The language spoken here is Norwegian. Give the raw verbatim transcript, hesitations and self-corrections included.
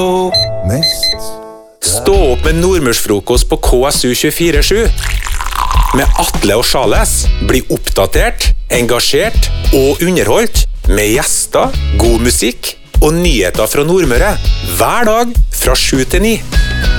Mest. Stå opp med nordmørsfrokost på K S U tjuefire sju. Med Atle og Charles. Bli oppdatert, engasjert og underholdt. Med gjester, god musikk og nyheter fra Nordmøre. Hver dag fra sju til ni.